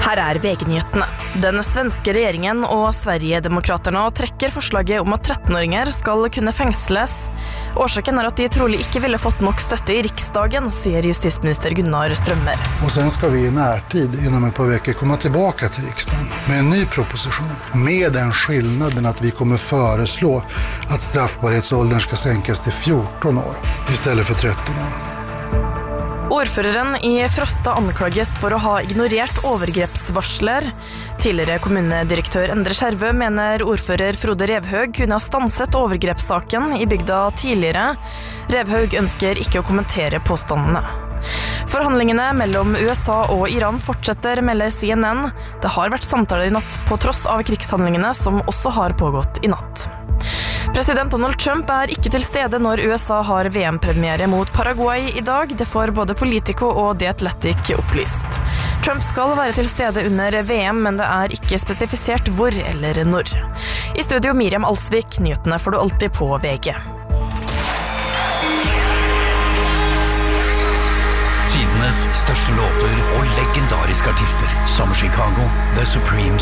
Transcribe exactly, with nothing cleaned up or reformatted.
Her er V G-nyhetene. Den svenske regjeringen og Sverigedemokraterna trekker forslaget om at trettenåringer skal kunne fengsles. Årsaken er at de trolig ikke ville fått nok støtte i riksdagen, sier justisminister Gunnar Strömmer. Och sen ska vi i närtid inom ett par veckor komma tillbaka till riksdagen med en ny proposition. Med den skillnaden att vi kommer föreslå att straffbarhetsåldern ska sänkas till fjorton år istället för tretton år. Ordføreren i Frosta anklages for å ha ignorert overgrepsvarsler. Tidligere kommunedirektør Endre Skjervø mener ordfører Frode Revhøg kunne ha stanset overgrepssaken i bygda tidligere. Revhøg ønsker ikke å kommentere påstandene. Forhandlingene mellom U S A og Iran fortsetter, melder C N N. Det har vært samtaler i natt på tross av krigshandlingene som også har pågått i natt. President Donald Trump er ikke til stede når U S A har V M-premiere mot Paraguay i dag. Det får både Politico og The Athletic opplyst. Trump skal være til stede under V M, men det er ikke spesifisert hvor eller når. I studio Miriam Alsvik, nyhetene får du alltid på V G. Tidenes største låter og legendariske artister som Chicago, The Supremes